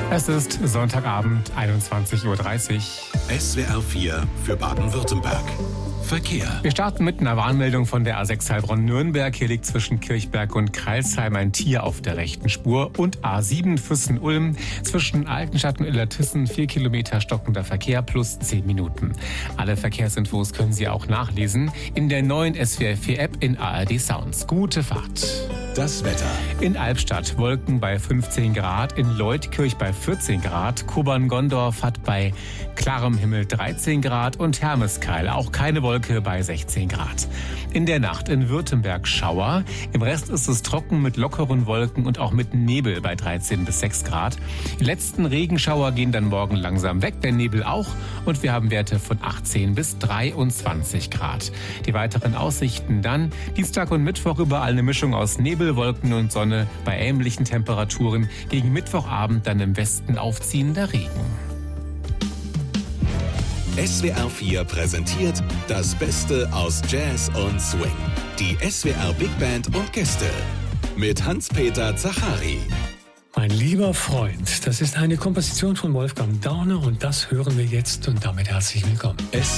Es ist Sonntagabend, 21:30 Uhr. SWR 4 für Baden-Württemberg. Verkehr. Wir starten mit einer Warnmeldung von der A6 Heilbronn-Nürnberg. Hier liegt zwischen Kirchberg und Crailsheim ein Tier auf der rechten Spur. Und A7 Füssen-Ulm zwischen Altenstadt und Illertissen 4 Kilometer stockender Verkehr plus 10 Minuten. Alle Verkehrsinfos können Sie auch nachlesen in der neuen SWR 4 App in ARD Sounds. Gute Fahrt. Das Wetter. In Albstadt Wolken bei 15 Grad, in Leutkirch bei 14 Grad, Kobern-Gondorf hat bei klarem Himmel 13 Grad und Hermeskeil auch keine Wolke bei 16 Grad. In der Nacht in Württemberg Schauer, im Rest ist es trocken mit lockeren Wolken und auch mit Nebel bei 13 bis 6 Grad. Die letzten Regenschauer gehen dann morgen langsam weg, der Nebel auch, und wir haben Werte von 18 bis 23 Grad. Die weiteren Aussichten dann Dienstag und Mittwoch überall eine Mischung aus Nebel, Wolken und Sonne bei ähnlichen Temperaturen. Gegen Mittwochabend dann im Westen aufziehender Regen. SWR 4 präsentiert das Beste aus Jazz und Swing. Die SWR Big Band und Gäste mit Hans-Peter Zachary. Mein lieber Freund, das ist eine Komposition von Wolfgang Dauner und das hören wir jetzt und damit herzlich willkommen.